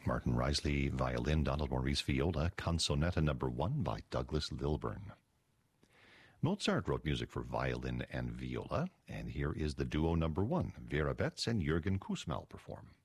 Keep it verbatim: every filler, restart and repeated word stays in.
Martin Risley, violin, Donald Maurice, viola, Canzonetta number one by Douglas Lilburn. Mozart wrote music for violin and viola, and here is the duo number one, Vera Betts and Jürgen Kussmaul perform.